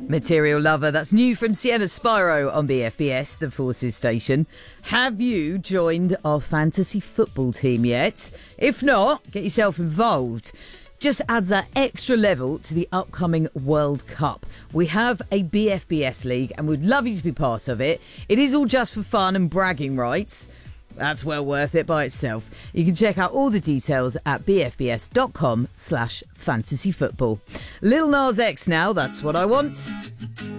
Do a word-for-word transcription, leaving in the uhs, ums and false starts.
Material Lover, that's new from Sienna Spyro on B F B S, the Forces station. Have you joined our fantasy football team yet? If not, get yourself involved. Just adds that extra level to the upcoming World Cup. We have a B F B S league and we'd love you to be part of it. It is all just for fun and bragging rights. That's well worth it by itself. You can check out all the details at bfbs.com slash fantasy football. Lil Nas X now, that's what I want.